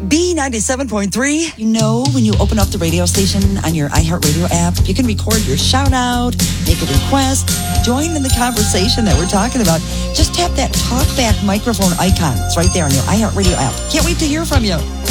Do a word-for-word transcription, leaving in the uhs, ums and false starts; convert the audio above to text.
B ninety-seven point three. You know, when you open up the radio station on your iHeartRadio app, you can record your shout out, make a request, join in the conversation that we're talking about. Just tap that talkback microphone icon. It's right there on your iHeartRadio app. Can't wait to hear from you.